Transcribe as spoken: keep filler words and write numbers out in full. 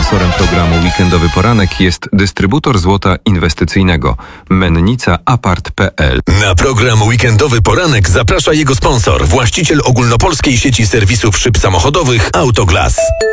Sponsorem programu Weekendowy Poranek jest dystrybutor złota inwestycyjnego Mennica Apart kropka p l. Na program Weekendowy Poranek zaprasza jego sponsor, właściciel ogólnopolskiej sieci serwisów szyb samochodowych Autoglas.